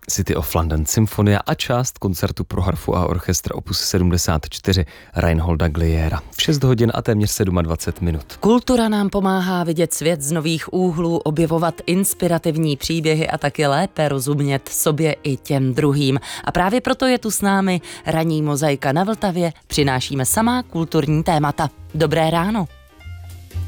City of London symfonie a část koncertu pro harfu a orchestr opus 74 Reinholda Gliera. V 6 hodin a téměř 27 minut. Kultura nám pomáhá vidět svět z nových úhlů, objevovat inspirativní příběhy a taky lépe rozumět sobě i těm druhým. A právě proto je tu s námi ranní mozaika na Vltavě. Přinášíme samá kulturní témata. Dobré ráno.